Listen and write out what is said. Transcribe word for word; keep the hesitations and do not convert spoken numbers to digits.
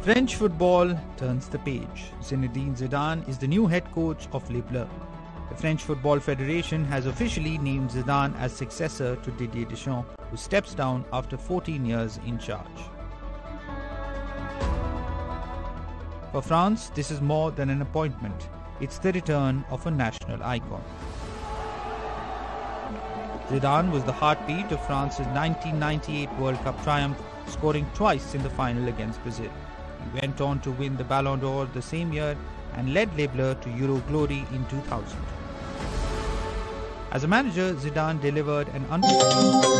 French football turns the page. Zinedine Zidane is the new head coach of Les Bleus. The French Football Federation has officially named Zidane as successor to Didier Deschamps, who steps down after fourteen years in charge. For France, this is more than an appointment. It's the return of a national icon. Zidane was the heartbeat of France's nineteen ninety-eight World Cup triumph, scoring twice in the final against Brazil. He went on to win the Ballon d'Or the same year and led Les Bleus to Euro glory in two thousand. As a manager, Zidane delivered an unbelievable